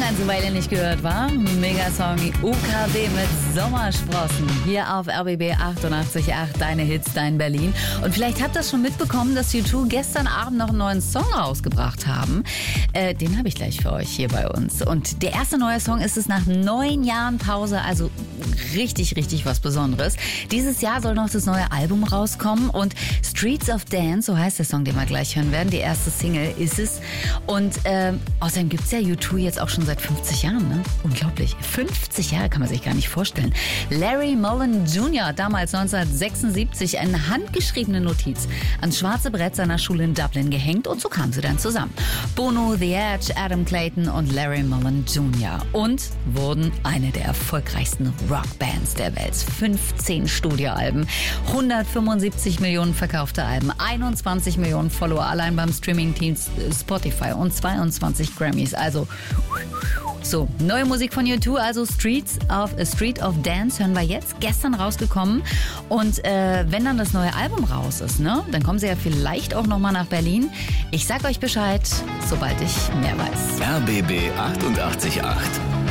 ganze Weile nicht gehört, war? Megasong UKW mit Sommersprossen. Hier auf RBB 88.8, deine Hits, dein Berlin. Und vielleicht habt ihr schon mitbekommen, dass U2 gestern Abend noch einen neuen Song rausgebracht haben. Den habe ich gleich für euch hier bei uns. Und der erste neue Song ist es nach 9 Jahren Pause, also richtig, richtig was Besonderes. Dieses Jahr soll noch das neue Album rauskommen und Streets of Dance, so heißt der Song, den wir gleich hören werden. Die erste Single ist es. Und außerdem gibt es ja U2 jetzt auch schon seit 50 Jahren, ne? Unglaublich. 50 Jahre kann man sich gar nicht vorstellen. Larry Mullen Jr., damals 1976, eine handgeschriebene Notiz ans schwarze Brett seiner Schule in Dublin gehängt und so kamen sie dann zusammen. Bono, The Edge, Adam Clayton und Larry Mullen Jr. und wurden eine der erfolgreichsten Rockbands der Welt. 15 Studioalben, 175 Millionen verkaufte Alben, 21 Millionen Follower allein beim Streaming-Team Spotify und 22 Grammys. Also so, neue Musik von U2, also Street of Dance hören wir jetzt, gestern rausgekommen. Und wenn dann das neue Album raus ist, ne, dann kommen sie ja vielleicht auch nochmal nach Berlin. Ich sag euch Bescheid, sobald ich mehr weiß. RBB 88.8